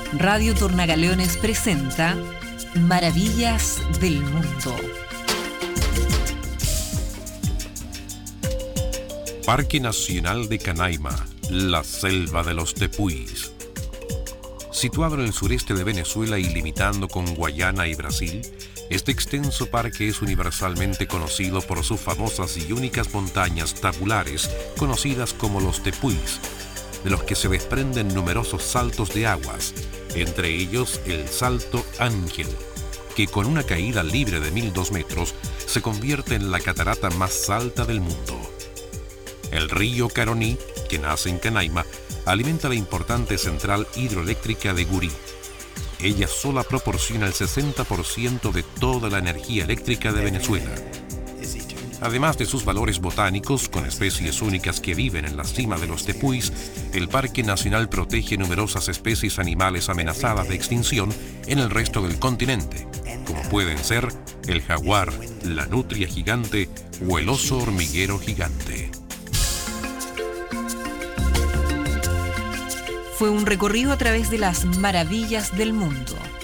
Radio Tornagaleones presenta Maravillas del Mundo. Parque Nacional de Canaima, la selva de los tepuis. Situado en el sureste de Venezuela y limitando con Guayana y Brasil, este extenso parque es universalmente conocido por sus famosas y únicas montañas tabulares, conocidas como los tepuis, de los que se desprenden numerosos saltos de aguas, entre ellos el Salto Ángel, que con una caída libre de 1002 metros se convierte en la catarata más alta del mundo. El río Caroní, que nace en Canaima, alimenta la importante central hidroeléctrica de Gurí. Ella sola proporciona el 60% de toda la energía eléctrica de Venezuela. Además de sus valores botánicos, con especies únicas que viven en la cima de los tepuis, el Parque Nacional protege numerosas especies animales amenazadas de extinción en el resto del continente, como pueden ser el jaguar, la nutria gigante o el oso hormiguero gigante. Fue un recorrido a través de las maravillas del mundo.